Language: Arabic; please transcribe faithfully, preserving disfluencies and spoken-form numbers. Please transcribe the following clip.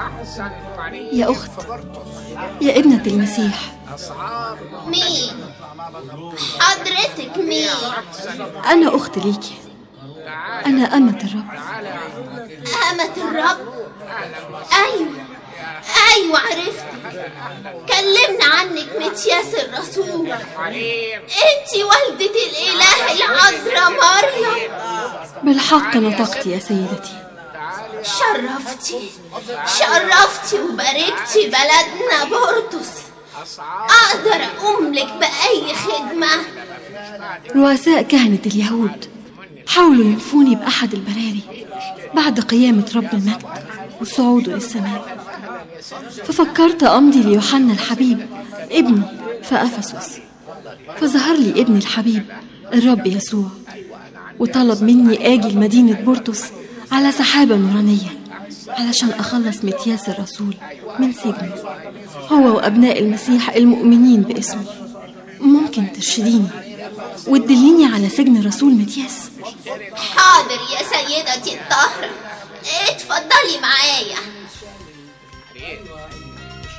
يا أخت، يا ابنة المسيح. مين حضرتك؟ مين؟ أنا أخت ليكي، أنا أمة الرب. أمة الرب؟ أيوة أيوة عرفتك، كلمنا عنك متياس الرسول. انتي والدة الإله العذراء مريم. بالحق نطقت يا سيدتي. شرفتي شرفتي وباركتي بلدنا بورتوس. أقدر أقوم لك بأي خدمة؟ رؤساء كهنة اليهود حاولوا ينفوني بأحد البراري بعد قيامة رب المجد وصعوده للسماء، ففكرت أمضي ليوحنا الحبيب ابني في أفسس، فظهر لي ابن الحبيب الرب يسوع وطلب مني آجي لمدينة بورتوس على سحابة نورانية علشان أخلص متياس الرسول من سجنه هو وأبناء المسيح المؤمنين باسمه. ممكن ترشديني وتدليني على سجن رسول متياس؟ حاضر يا سيدتي الطاهرة، اتفضلي معايا.